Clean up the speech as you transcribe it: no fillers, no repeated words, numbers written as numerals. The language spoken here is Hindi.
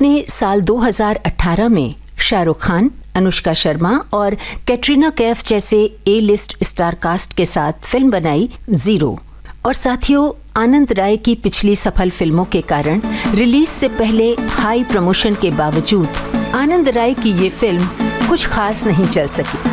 आपने साल 2018 में शाहरुख खान, अनुष्का शर्मा और कैटरीना कैफ जैसे ए लिस्ट स्टार कास्ट के साथ फिल्म बनाई जीरो। और साथियों, आनंद राय की पिछली सफल फिल्मों के कारण रिलीज से पहले हाई प्रमोशन के बावजूद आनंद राय की ये फिल्म कुछ खास नहीं चल सकी।